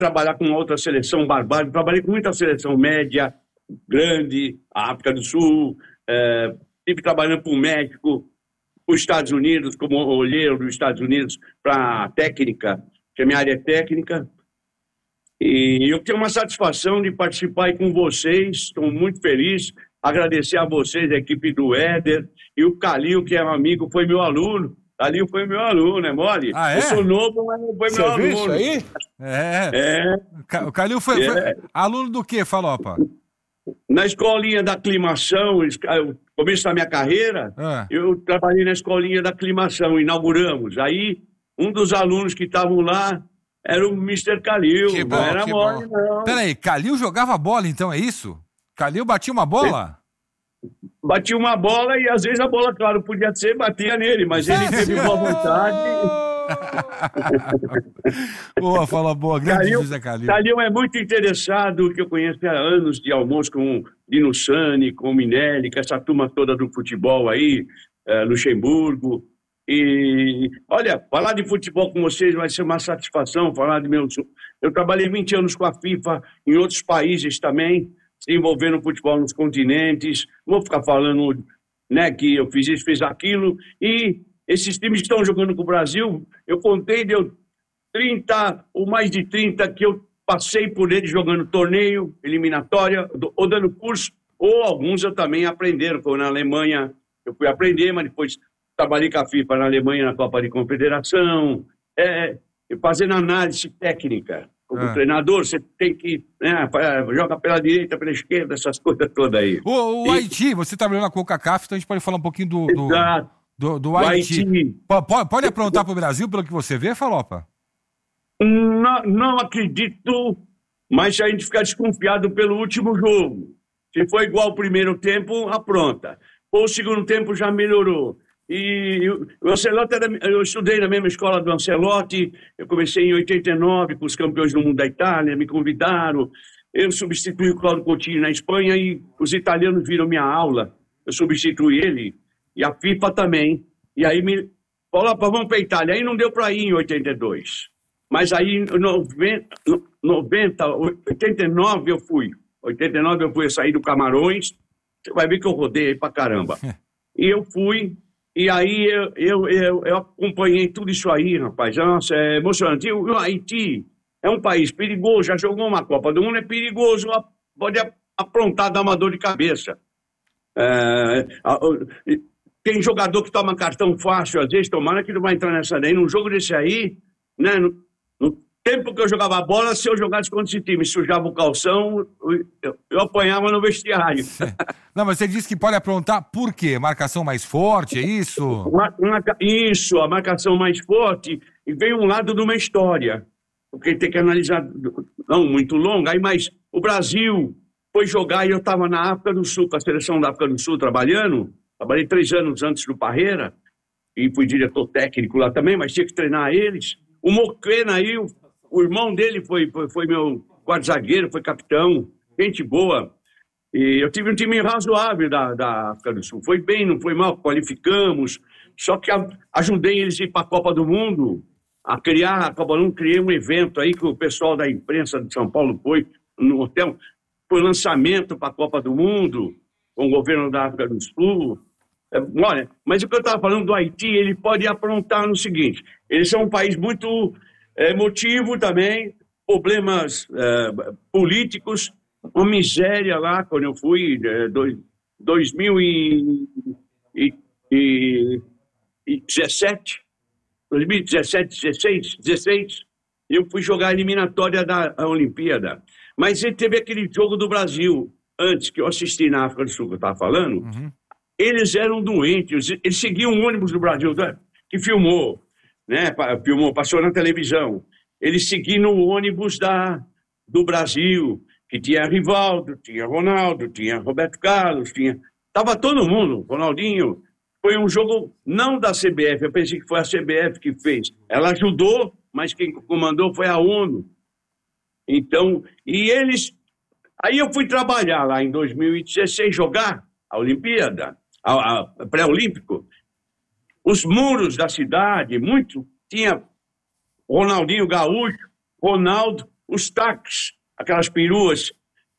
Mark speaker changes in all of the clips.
Speaker 1: trabalhar com outra seleção barbárie, trabalhei com muita seleção média, grande, a África do Sul, estive trabalhando com o México, os Estados Unidos, como olheiro dos Estados Unidos para técnica, que a minha área é técnica. E eu tenho uma satisfação de participar aí com vocês, estou muito feliz, agradecer a vocês, a equipe do Éder, e o Calil, que é um amigo, foi meu aluno. Calil foi meu aluno, é mole?
Speaker 2: Ah, é?
Speaker 1: Eu sou novo, mas foi
Speaker 3: Você
Speaker 1: meu
Speaker 3: viu
Speaker 1: aluno.
Speaker 3: isso aí?
Speaker 2: O Calil foi aluno do quê, Falopa?
Speaker 1: Na escolinha da aclimação, no começo da minha carreira, eu trabalhei na escolinha da aclimação, inauguramos. Aí, um dos alunos que estavam lá era o Mr. Calil,
Speaker 2: Que bom,
Speaker 1: não era
Speaker 2: que
Speaker 1: mole,
Speaker 2: bom.
Speaker 1: não.
Speaker 2: Peraí, Calil jogava bola então, é isso? Calil batia uma bola?
Speaker 1: Batia uma bola e às vezes a bola, claro, podia ser, batia nele, mas ele teve boa vontade.
Speaker 2: Boa, fala boa, grande José Calil.
Speaker 1: Calil é muito interessado, que eu conheço há anos de almoço com o Dino Sani, com o Minelli, com essa turma toda do futebol aí, Luxemburgo. E, olha, falar de futebol com vocês vai ser uma satisfação, falar de meus... Eu trabalhei 20 anos com a FIFA, em outros países também, desenvolvendo futebol nos continentes, não vou ficar falando, né, que eu fiz isso, fiz aquilo, e esses times que estão jogando com o Brasil, eu contei, deu 30, ou mais de 30, que eu passei por eles jogando torneio, eliminatória, ou dando curso, ou alguns eu também aprenderam, como na Alemanha, eu fui aprender, mas depois trabalhei com a FIFA na Alemanha, na Copa de Confederação, fazendo análise técnica. Como treinador, você tem que... Né, joga pela direita, pela esquerda, essas coisas todas aí.
Speaker 2: O Haiti, você trabalhou na CONCACAF, então a gente pode falar um pouquinho do Haiti. Pode aprontar para o Brasil, pelo que você vê, Falopa?
Speaker 1: Não acredito, mas a gente fica desconfiado pelo último jogo. Se for igual ao primeiro tempo, apronta. Ou o segundo tempo já melhorou. E o Ancelotti, eu estudei na mesma escola do Ancelotti, eu comecei em 89 com os campeões do mundo da Itália, me convidaram, eu substituí o Cláudio Coutinho na Espanha e os italianos viram minha aula, eu substituí ele, e a FIFA também, e aí me falou, vamos para a Itália, aí não deu para ir em 82, mas aí em 89 eu fui, eu saí do Camarões, você vai ver que eu rodei aí pra caramba, e eu fui. E aí eu acompanhei tudo isso aí, rapaz. Nossa, é emocionante. E o Haiti é um país perigoso, já jogou uma Copa do Mundo, é perigoso, pode aprontar, dar uma dor de cabeça. Tem jogador que toma cartão fácil, às vezes, tomara que não vai entrar nessa daí. Num jogo desse aí, né, no tempo que eu jogava a bola, se eu jogasse contra esse time, sujava o calção, eu apanhava no vestiário.
Speaker 2: Não, mas você disse que pode aprontar por quê? Marcação mais forte, é isso?
Speaker 1: Isso, a marcação mais forte, e vem um lado de uma história, porque tem que analisar, não muito longa, aí, mas o Brasil foi jogar, e eu estava na África do Sul, com a seleção da África do Sul trabalhei 3 anos antes do Parreira, e fui diretor técnico lá também, mas tinha que treinar eles. O Moquena aí, o irmão dele foi meu quarto zagueiro, foi capitão, gente boa. E eu tive um time razoável da África do Sul. Foi bem, não foi mal, qualificamos. Só que ajudei eles a ir para a Copa do Mundo, a criar a Copa do Mundo. Criei um evento aí que o pessoal da imprensa de São Paulo foi no hotel. Foi lançamento para a Copa do Mundo, com o governo da África do Sul. Olha, mas o que eu estava falando do Haiti, ele pode aprontar no seguinte: eles são um país muito emotivo também, problemas políticos, uma miséria lá, quando eu fui, 2017, 16, eu fui jogar a eliminatória da Olimpíada. Mas teve aquele jogo do Brasil, antes, que eu assisti na África do Sul, que eu estava falando.
Speaker 2: Uhum.
Speaker 1: Eles eram doentes, eles seguiam um ônibus do Brasil, que filmou, né? Passou na televisão. Eles seguiam o ônibus do Brasil, que tinha Rivaldo, tinha Ronaldo, tinha Roberto Carlos, estava todo mundo, Ronaldinho. Foi um jogo não da CBF, eu pensei que foi a CBF que fez. Ela ajudou, mas quem comandou foi a ONU. Então, aí eu fui trabalhar lá em 2016, jogar a Olimpíada, a pré-olímpico. Os muros da cidade, tinha Ronaldinho Gaúcho, Ronaldo, os táxis, aquelas peruas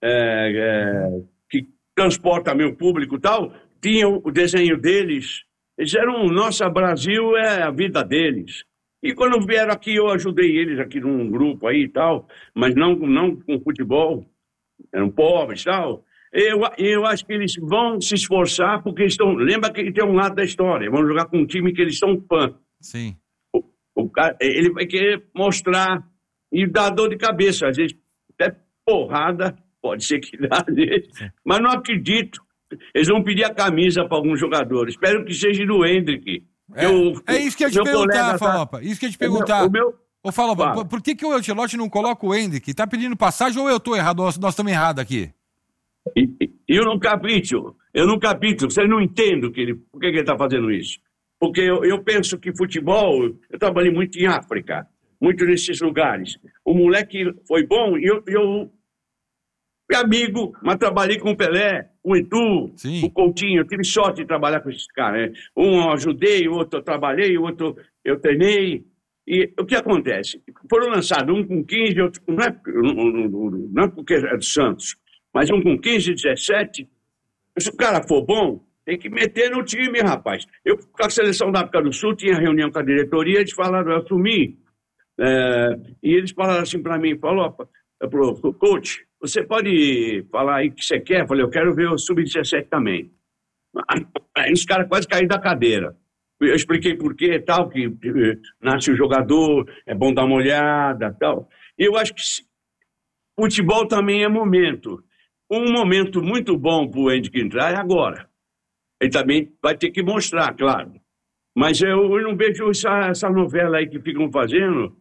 Speaker 1: que transportam meu público e tal, tinham o desenho deles. Eles eram, nossa, Brasil é a vida deles. E quando vieram aqui, eu ajudei eles aqui num grupo aí e tal, mas não com futebol, eram pobres e tal. Eu acho que eles vão se esforçar, porque lembra que tem um lado da história, vão jogar com um time que eles são fã.
Speaker 2: Sim.
Speaker 1: O cara, ele vai querer mostrar e dar dor de cabeça, às vezes até porrada, pode ser que dá, mas não acredito. Eles vão pedir a camisa para alguns jogadores. Espero que seja do Hendrick.
Speaker 2: É isso que eu ia te perguntar, Falopa. Isso que eu ia te perguntar. Ô, Falopa, por que o Ancelotti não coloca o Hendrick? Tá pedindo passagem ou eu tô errado? Nós estamos errados aqui?
Speaker 1: Eu não capito. Vocês não entendem por que ele tá fazendo isso. Porque eu penso que futebol... Eu trabalhei muito em África, muito nesses lugares. O moleque foi bom e eu fui amigo, mas trabalhei com o Pelé, o Edu,
Speaker 2: Sim.
Speaker 1: o Coutinho. Eu tive sorte de trabalhar com esses caras. Né? Um eu ajudei, o outro eu trabalhei, o outro eu treinei. E o que acontece? Foram lançados um com 15, outro não é porque é do Santos, mas um com 15, 17. Se o cara for bom, tem que meter no time, rapaz. Eu, com a seleção da África do Sul, tinha reunião com a diretoria, eles falaram, eu assumi. E eles falaram assim para mim, falou, coach, você pode falar aí o que você quer? Eu falei, eu quero ver o Sub-17 também. Aí os caras quase caíram da cadeira. Eu expliquei por quê, tal, que nasce o jogador, é bom dar uma olhada, tal. E eu acho que futebol também é momento. Um momento muito bom para o Hendrick entrar é agora. Ele também vai ter que mostrar, claro. Mas eu não vejo essa novela aí que ficam fazendo.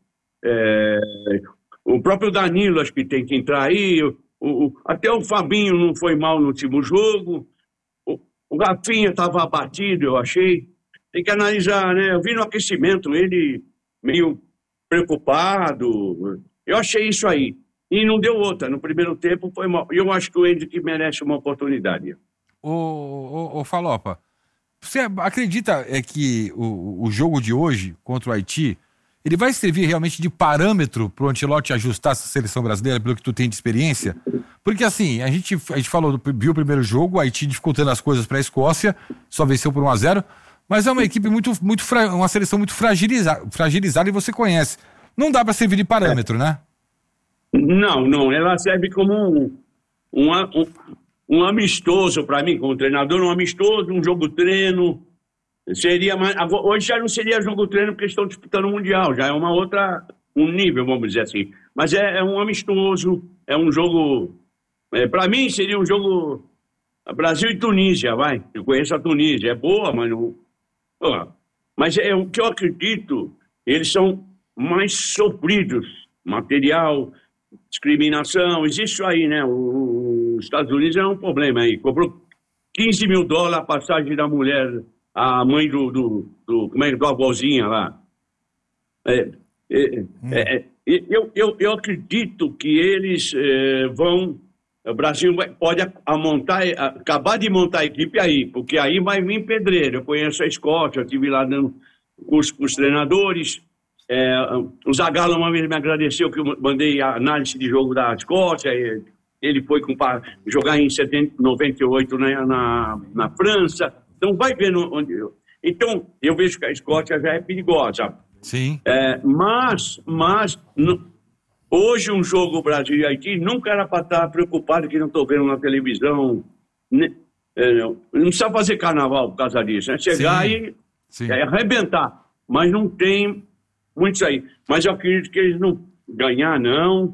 Speaker 1: O próprio Danilo acho que tem que entrar aí. Até o Fabinho não foi mal no último jogo. O Rafinha estava abatido, eu achei. Tem que analisar, né? Eu vi no aquecimento ele meio preocupado. Eu achei isso aí. E não deu outra. No primeiro tempo foi mal. E eu acho que o Hendrick merece uma oportunidade.
Speaker 2: Ô Falopa, você acredita que o jogo de hoje contra o Haiti, ele vai servir realmente de parâmetro para o Ancelotti ajustar essa seleção brasileira, pelo que tu tem de experiência? Porque assim, a gente viu o primeiro jogo, o Haiti dificultando as coisas para a Escócia, só venceu por 1-0, mas é uma equipe uma seleção muito fragilizada e você conhece. Não dá para servir de parâmetro, né?
Speaker 1: Não, ela serve como um amistoso para mim, como treinador, um amistoso, um jogo-treino. Hoje já não seria jogo-treino porque estão disputando o Mundial, já é um nível, vamos dizer assim. Mas é um amistoso, é um jogo... para mim seria um jogo Brasil e Tunísia, vai. Eu conheço a Tunísia, é boa, mas não... Mas o que eu acredito, eles são mais sofridos. Material, discriminação, existe isso aí, né? Os Estados Unidos é um problema aí. Cobrou $15 mil a passagem da mulher, a mãe do avózinha lá. Eu acredito que eles vão... O Brasil pode acabar de montar a equipe aí, porque aí vai vir pedreiro. Eu conheço a Escócia, eu estive lá dando curso com os treinadores. O Zagallo uma vez me agradeceu que eu mandei a análise de jogo da Escócia. Ele foi jogar em 98 na França. Então vai vendo onde... Então eu vejo que a Escócia já é perigosa.
Speaker 2: Sim.
Speaker 1: Mas hoje um jogo Brasil e Haiti nunca era para estar preocupado que não estou vendo na televisão. Não precisa fazer carnaval por causa disso. É chegar e arrebentar. Mas não tem muitos aí. Mas eu acredito que eles não ganhar, não.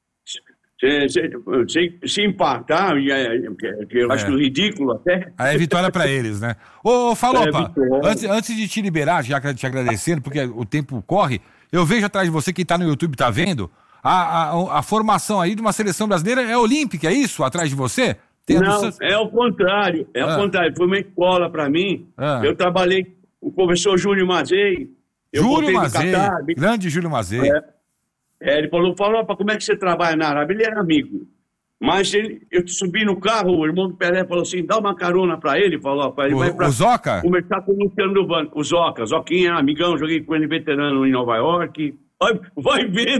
Speaker 1: Se empatar, eu acho ridículo até.
Speaker 2: Aí é vitória para eles, né? Ô Falopa, antes de te liberar, já te agradecendo, porque o tempo corre, eu vejo atrás de você, quem tá no YouTube tá vendo, a formação aí de uma seleção brasileira é olímpica, é isso? Atrás de você?
Speaker 1: Não, é o contrário. Foi uma escola para mim. Eu trabalhei com o professor Júlio Mazei.
Speaker 2: Júlio Mazei, grande Júlio Mazei.
Speaker 1: Ele falou, como é que você trabalha na Arábia? Ele era amigo. Mas eu subi no carro, o irmão do Pelé falou assim, dá uma carona para ele. Falou, ele vai pra
Speaker 2: o Zoca?
Speaker 1: Começar com o Luciano do Banco. O Zoquinha, amigão, joguei com ele veterano em Nova York. Vai vendo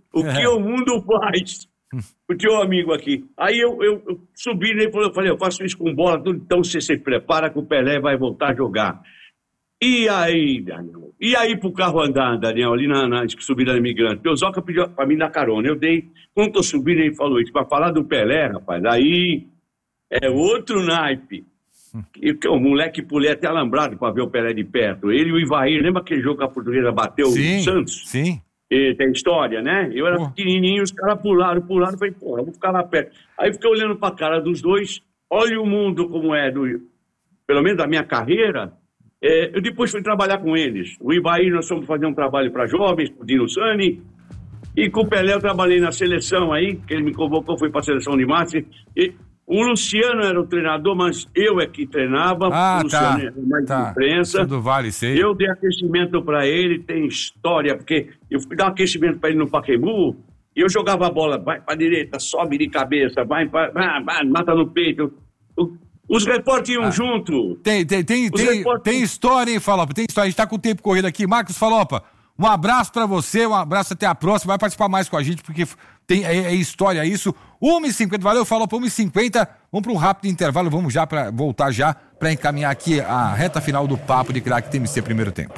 Speaker 1: O que o mundo faz? O teu amigo aqui. Aí eu subi nele e falei, eu faço isso com bola, tudo, então você se prepara que o Pelé vai voltar a jogar. E aí, Daniel? E aí pro carro andar, Daniel, ali na subida da Imigrante? O Zoca pediu pra mim dar carona. Eu dei. Quando tô subindo, ele falou isso. Pra falar do Pelé, rapaz, aí é outro naipe. O moleque pulei até alambrado pra ver o Pelé de perto. Ele e o Ivair, lembra aquele jogo que a Portuguesa bateu o Santos?
Speaker 2: Sim.
Speaker 1: E tem história, né? Eu era pequenininho, os caras pularam. Falei, porra, eu vou ficar lá perto. Aí fiquei olhando pra cara dos dois. Olha o mundo como é, pelo menos da minha carreira. Eu depois fui trabalhar com eles. O Ivair, nós fomos fazer um trabalho para jovens, com o Dino Sani. E com o Pelé eu trabalhei na seleção aí, que ele me convocou, fui para a seleção de Márcia. O Luciano era o treinador, mas eu é que treinava. O Luciano era mais de imprensa.
Speaker 2: Do Vale, sei.
Speaker 1: Eu dei aquecimento para ele, tem história, porque eu fui dar um aquecimento para ele no Pacaembu, e eu jogava a bola, vai para a direita, sobe de cabeça, vai, mata no peito. Os repórteres iam junto.
Speaker 2: Tem história, hein, Falopa? Tem história. A gente tá com o tempo corrido aqui. Marcos Falopa, um abraço pra você, um abraço, até a próxima. Vai participar mais com a gente, porque é história isso. 1h50, valeu, Falopa, 1h50. Vamos para um rápido intervalo, vamos voltar já pra encaminhar aqui a reta final do Papo de Craque TMC primeiro tempo.